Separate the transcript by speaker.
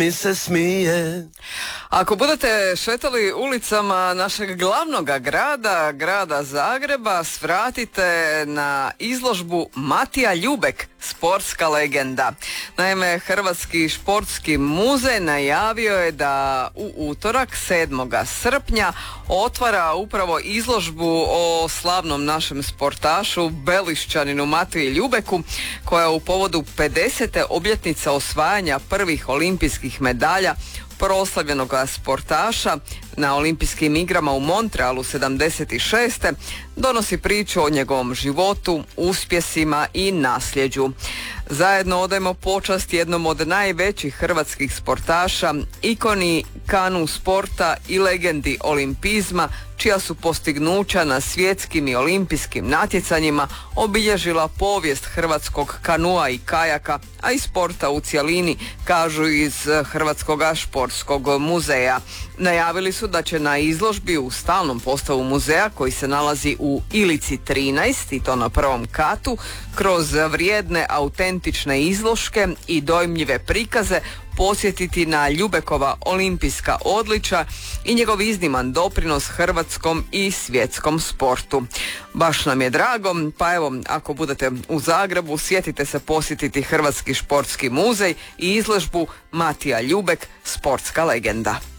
Speaker 1: mi se smije.
Speaker 2: Ako budete šetali ulicama našeg glavnog grada Zagreba, svratite na izložbu Matija Ljubek, sportska legenda. Naime, Hrvatski športski muzej najavio je da u utorak 7. srpnja otvara upravo izložbu o slavnom našem sportašu Belišćaninu Matiji Ljubeku, koja u povodu 50. obljetnice osvajanja prvih olimpijskih medalja proslavljenog sportaša na olimpijskim igrama u Montrealu 76. donosi priču o njegovom životu, uspjesima i nasljeđu. Zajedno odajemo počast jednom od najvećih hrvatskih sportaša, ikoni kanu sporta i legendi olimpizma, čija su postignuća na svjetskim i olimpijskim natjecanjima obilježila povijest hrvatskog kanua i kajaka, a i sporta u cjelini, kažu iz Hrvatskog športskog muzeja. Najavili su da će na izložbi u stalnom postavu muzeja, koji se nalazi u Ilici 13, i to na prvom katu, kroz vrijedne autentične izložke i dojmljive prikaze posjetiti na Ljubekova olimpijska odličja i njegov izniman doprinos hrvatskom i svjetskom sportu. Baš nam je drago, pa evo, ako budete u Zagrebu, sjetite se posjetiti Hrvatski športski muzej i izložbu Matija Ljubek, sportska legenda.